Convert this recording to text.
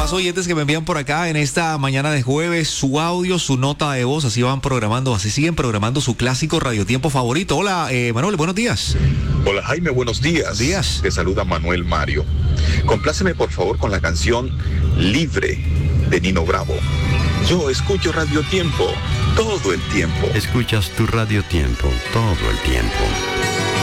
más oyentes que me envían por acá en esta mañana de jueves su audio, su nota de voz, así van programando, así siguen programando su clásico radiotiempo favorito. Hola, Manuel, buenos días. Hola Jaime, buenos días. Buenos días. Te saluda Manuel Mario. Compláceme por favor con la canción Libre de Nino Bravo. Yo escucho Radio Tiempo todo el tiempo. Escuchas tu Radio Tiempo todo el tiempo.